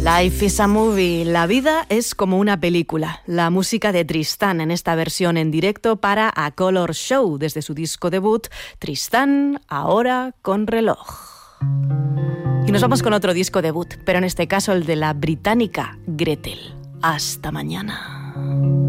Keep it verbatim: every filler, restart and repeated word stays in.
Life is a movie, la vida es como una película. La música de Tristan en esta versión en directo para A Color Show desde su disco debut, Tristan, ahora con reloj. Y nos vamos con otro disco debut, pero en este caso el de la británica Gretel. Hasta mañana.